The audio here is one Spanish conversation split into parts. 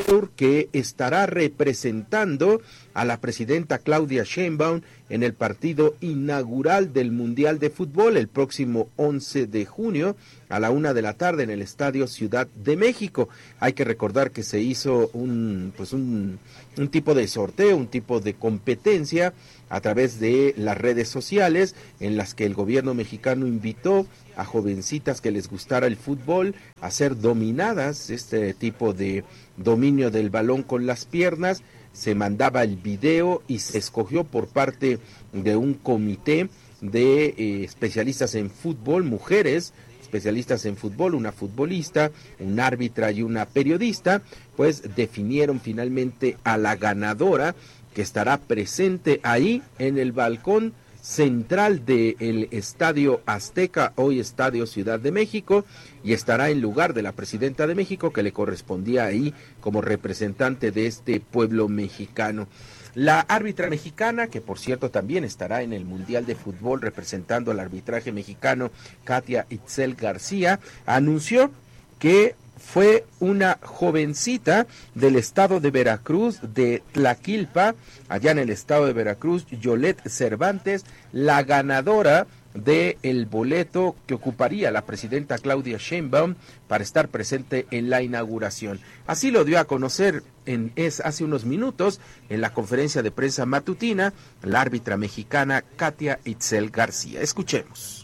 que estará representando a la presidenta Claudia Sheinbaum en el partido inaugural del Mundial de Fútbol el próximo 11 de junio a la 1:00 p.m. en el Estadio Ciudad de México. Hay que recordar que se hizo un tipo de sorteo, un tipo de competencia a través de las redes sociales en las que el gobierno mexicano invitó a jovencitas que les gustara el fútbol a ser dominadas, este tipo de dominio del balón con las piernas. Se mandaba el video y se escogió por parte de un comité de especialistas en fútbol, mujeres especialistas en fútbol, una futbolista, un árbitra y una periodista, pues definieron finalmente a la ganadora, que estará presente ahí en el balcón central del Estadio Azteca, hoy Estadio Ciudad de México, y estará en lugar de la presidenta de México, que le correspondía ahí como representante de este pueblo mexicano. La árbitra mexicana, que por cierto también estará en el Mundial de Fútbol representando al arbitraje mexicano, Katia Itzel García, anunció que fue una jovencita del estado de Veracruz, de Tlaquilpa, allá en el estado de Veracruz, Yolette Cervantes, la ganadora del boleto que ocuparía la presidenta Claudia Sheinbaum para estar presente en la inauguración. Así lo dio a conocer hace unos minutos en la conferencia de prensa matutina la árbitra mexicana Katia Itzel García. Escuchemos.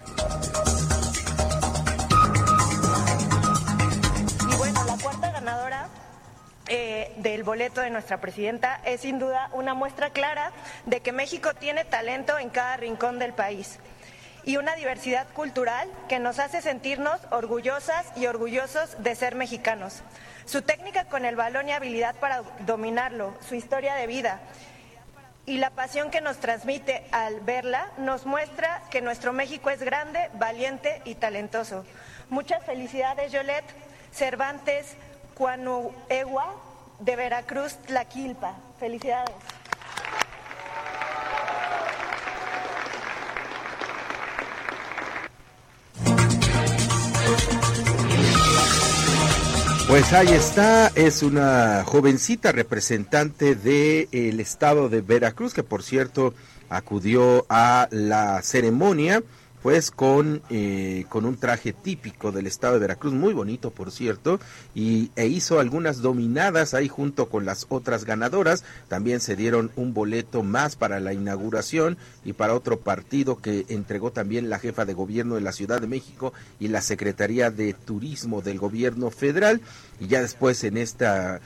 Del boleto de nuestra presidenta es sin duda una muestra clara de que México tiene talento en cada rincón del país y una diversidad cultural que nos hace sentirnos orgullosas y orgullosos de ser mexicanos. Su técnica con el balón y habilidad para dominarlo, su historia de vida y la pasión que nos transmite al verla nos muestra que nuestro México es grande, valiente y talentoso. Muchas felicidades, Yolette Cervantes Cuanuegua, de Veracruz, Tlaquilpa. Felicidades. Pues ahí está, es una jovencita representante del estado de Veracruz, que por cierto acudió a la ceremonia pues con un traje típico del estado de Veracruz, muy bonito por cierto, e hizo algunas dominadas ahí junto con las otras ganadoras. También se dieron un boleto más para la inauguración y para otro partido que entregó también la jefa de gobierno de la Ciudad de México y la Secretaría de Turismo del gobierno federal. Y ya después en esta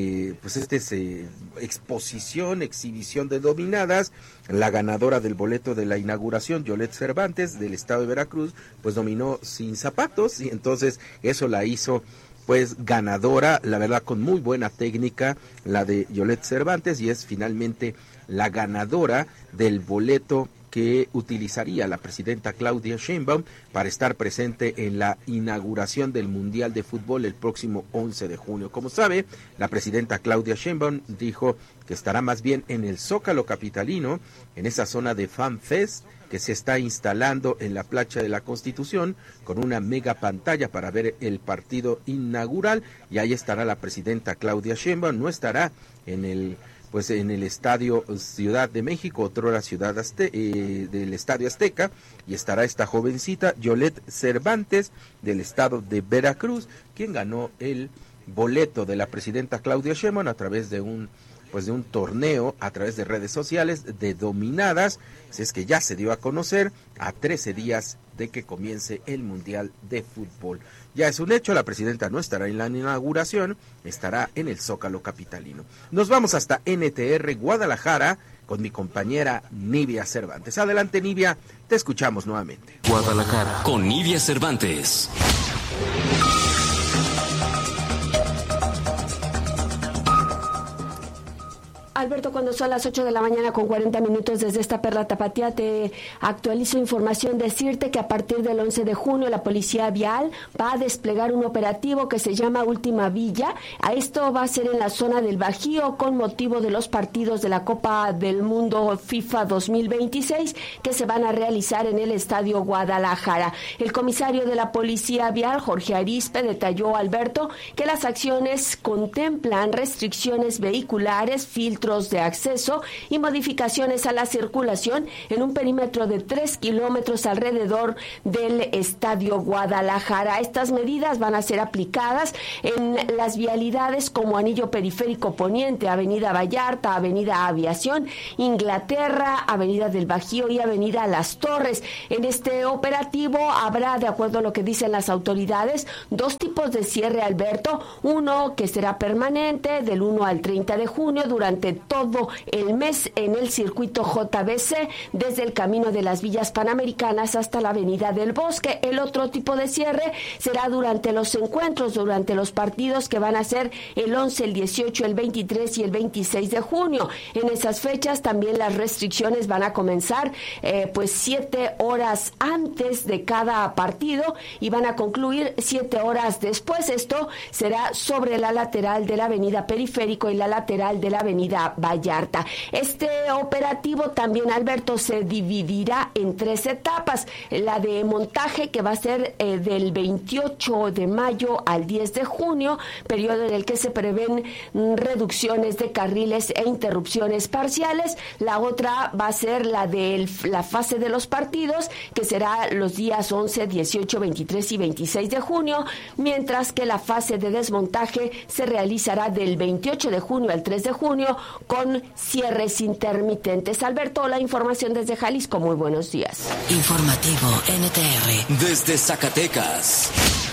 exhibición de dominadas, la ganadora del boleto de la inauguración, Yolette Cervantes, del estado de Veracruz, pues dominó sin zapatos, y entonces eso la hizo pues ganadora, la verdad con muy buena técnica, la de Yolette Cervantes, y es finalmente la ganadora del boleto que utilizaría la presidenta Claudia Sheinbaum para estar presente en la inauguración del Mundial de Fútbol el próximo 11 de junio. Como sabe, la presidenta Claudia Sheinbaum dijo que estará más bien en el Zócalo capitalino, en esa zona de Fan Fest que se está instalando en la Plaza de la Constitución, con una mega pantalla para ver el partido inaugural, y ahí estará la presidenta Claudia Sheinbaum. No estará en el Estadio Ciudad de México, otrora Ciudad del Estadio Azteca, y estará esta jovencita Yolette Cervantes del estado de Veracruz, quien ganó el boleto de la presidenta Claudia Sheinbaum a través de un torneo a través de redes sociales de dominadas. Es que ya se dio a conocer a 13 días de que comience el Mundial de Fútbol. Ya es un hecho, la presidenta no estará en la inauguración, estará en el Zócalo capitalino. Nos vamos hasta NTR Guadalajara con mi compañera Nivia Cervantes. Adelante, Nivia, te escuchamos nuevamente. Guadalajara con Nivia Cervantes. Alberto, cuando son las 8 de la mañana con 40 minutos desde esta Perla Tapatía, te actualizo información. Decirte que a partir del 11 de junio la Policía Vial va a desplegar un operativo que se llama Última Villa. A esto va a ser en la zona del Bajío con motivo de los partidos de la Copa del Mundo FIFA 2026 que se van a realizar en el Estadio Guadalajara. El comisario de la Policía Vial, Jorge Arispe, detalló, Alberto, que las acciones contemplan restricciones vehiculares, filtros de acceso y modificaciones a la circulación en un perímetro de 3 kilómetros alrededor del Estadio Guadalajara. Estas medidas van a ser aplicadas en las vialidades como Anillo Periférico Poniente, Avenida Vallarta, Avenida Aviación, Inglaterra, Avenida del Bajío y Avenida Las Torres. En este operativo habrá, de acuerdo a lo que dicen las autoridades, 2 tipos de cierre, Alberto. Uno que será permanente del 1 al 30 de junio durante todo el mes en el circuito JBC, desde el Camino de las Villas Panamericanas hasta la Avenida del Bosque. El otro tipo de cierre será durante los encuentros, durante los partidos que van a ser el 11, el 18, el 23 y el 26 de junio. En esas fechas también las restricciones van a comenzar 7 horas antes de cada partido y van a concluir 7 horas después. Esto será sobre la lateral de la Avenida Periférico y la lateral de la Avenida Vallarta. Este operativo también, Alberto, se dividirá en 3 etapas. La de montaje, que va a ser del 28 de mayo al 10 de junio, periodo en el que se prevén reducciones de carriles e interrupciones parciales. La otra va a ser la de la fase de los partidos, que será los días 11, 18, 23 y 26 de junio, mientras que la fase de desmontaje se realizará del 28 de junio al 3 de junio con cierres intermitentes. Alberto, la información desde Jalisco. Muy buenos días. Informativo NTR. Desde Zacatecas.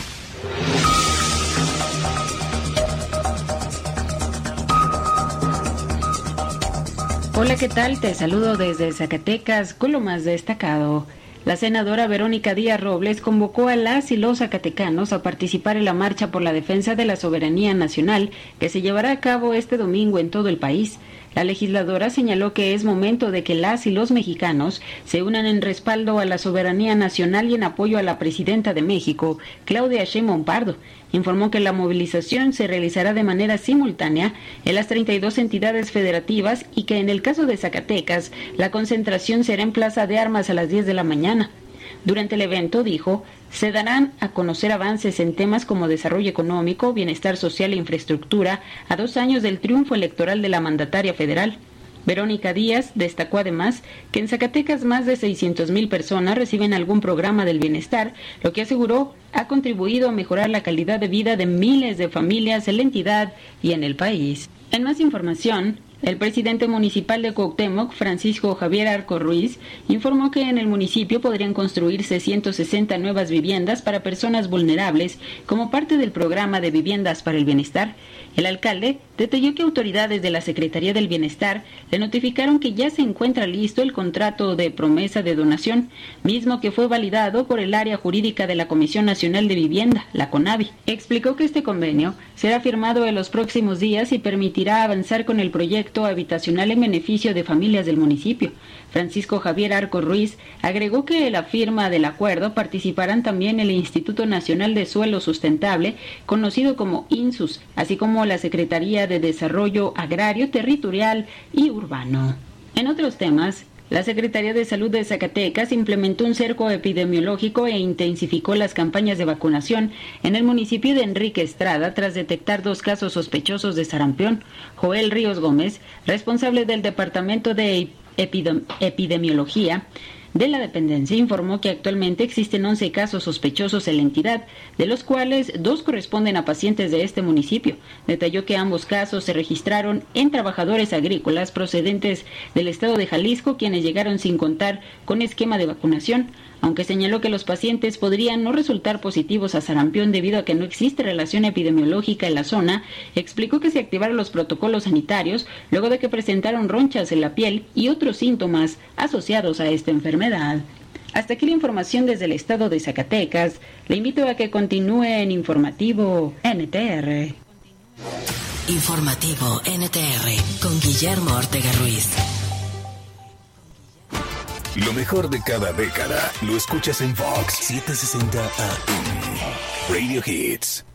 Hola, ¿qué tal? Te saludo desde Zacatecas con lo más destacado. La senadora Verónica Díaz Robles convocó a las y los zacatecanos a participar en la marcha por la defensa de la soberanía nacional que se llevará a cabo este domingo en todo el país. La legisladora señaló que es momento de que las y los mexicanos se unan en respaldo a la soberanía nacional y en apoyo a la presidenta de México, Claudia Sheinbaum Pardo. Informó que la movilización se realizará de manera simultánea en las 32 entidades federativas y que en el caso de Zacatecas, la concentración será en Plaza de Armas a las 10 de la mañana. Durante el evento, dijo, se darán a conocer avances en temas como desarrollo económico, bienestar social e infraestructura a 2 años del triunfo electoral de la mandataria federal. Verónica Díaz destacó además que en Zacatecas más de 600,000 personas reciben algún programa del bienestar, lo que aseguró ha contribuido a mejorar la calidad de vida de miles de familias en la entidad y en el país. En más información, el presidente municipal de Cuauhtémoc, Francisco Javier Arco Ruiz, informó que en el municipio podrían construirse 160 nuevas viviendas para personas vulnerables como parte del programa de viviendas para el bienestar. El alcalde detalló que autoridades de la Secretaría del Bienestar le notificaron que ya se encuentra listo el contrato de promesa de donación, mismo que fue validado por el área jurídica de la Comisión Nacional de Vivienda, la CONAVI. Explicó que este convenio será firmado en los próximos días y permitirá avanzar con el proyecto habitacional en beneficio de familias del municipio. Francisco Javier Arco Ruiz agregó que en la firma del acuerdo participarán también el Instituto Nacional de Suelo Sustentable, conocido como INSUS, así como la Secretaría de Desarrollo Agrario, Territorial y Urbano. En otros temas, la Secretaría de Salud de Zacatecas implementó un cerco epidemiológico e intensificó las campañas de vacunación en el municipio de Enrique Estrada tras detectar 2 casos sospechosos de sarampión. Joel Ríos Gómez, responsable del Departamento de Epidemiología de la dependencia, informó que actualmente existen 11 casos sospechosos en la entidad, de los cuales 2 corresponden a pacientes de este municipio. Detalló que ambos casos se registraron en trabajadores agrícolas procedentes del estado de Jalisco, quienes llegaron sin contar con esquema de vacunación, aunque señaló que los pacientes podrían no resultar positivos a sarampión debido a que no existe relación epidemiológica en la zona. Explicó que se activaron los protocolos sanitarios luego de que presentaron ronchas en la piel y otros síntomas asociados a esta enfermedad. Hasta aquí la información desde el estado de Zacatecas. Le invito a que continúe en Informativo NTR. Informativo NTR con Guillermo Ortega Ruiz. Lo mejor de cada década lo escuchas en Vox 760 AM. Radio Hits.